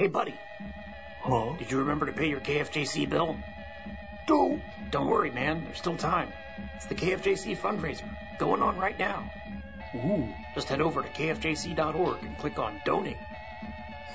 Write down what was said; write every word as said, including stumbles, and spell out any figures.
Hey, buddy. Huh? Did you remember to pay your K F J C bill? No. Don't worry, man. There's still time. It's the K F J C fundraiser going on right now. Ooh. Just head over to K F J C dot org and click on Donate.